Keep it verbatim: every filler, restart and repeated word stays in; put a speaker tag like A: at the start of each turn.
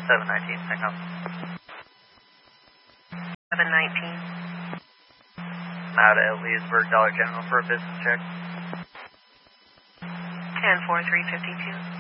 A: seven nineteen, hang on.
B: seven nineteen.
A: Out of Leesburg, Dollar General for a business check.
B: ten four three fifty-two.